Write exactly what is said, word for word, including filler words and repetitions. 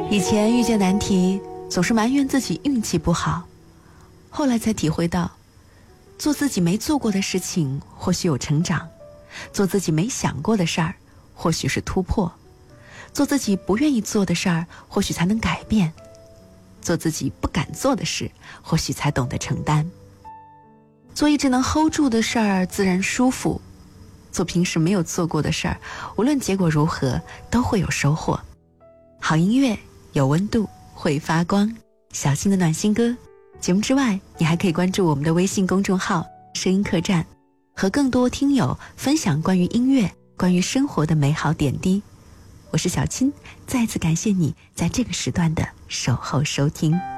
以前遇见难题总是埋怨自己运气不好，后来才体会到，做自己没做过的事情或许有成长，做自己没想过的事儿或许是突破，做自己不愿意做的事儿或许才能改变，做自己不敢做的事或许才懂得承担。做一直能 hold 住的事儿自然舒服，做平时没有做过的事儿，无论结果如何都会有收获。好音乐有温度，会发光，小新的暖心歌。节目之外，你还可以关注我们的微信公众号声音客栈，和更多听友分享关于音乐、关于生活的美好点滴。我是小青，再次感谢你在这个时段的守候收听。